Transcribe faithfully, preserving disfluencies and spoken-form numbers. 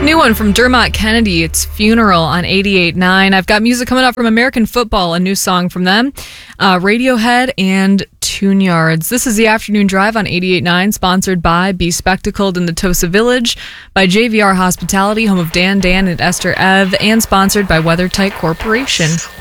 New one from Dermot Kennedy. It's Funeral on eighty-eight point nine. I've got music coming up from American Football, a new song from them, uh, Radiohead, and Tune Yards. This is the Afternoon Drive on eighty-eight point nine, sponsored by Be Spectacled in the Tosa Village, by J V R Hospitality, home of Dan, Dan, and Esther Ev, and sponsored by WeatherTight Corporation.